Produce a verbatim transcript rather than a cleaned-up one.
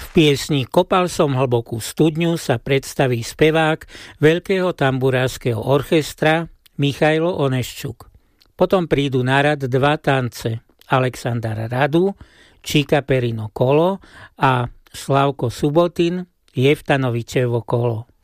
piesni Kopal som hlbokú studňu sa predstaví spevák Veľkého tamburárskeho orchestra Michailo Oneščuk. Potom prídu na rad dva tance Alexandar Radu, Čika Perino kolo a Slavko Subotin Jeftanovičevo kolo.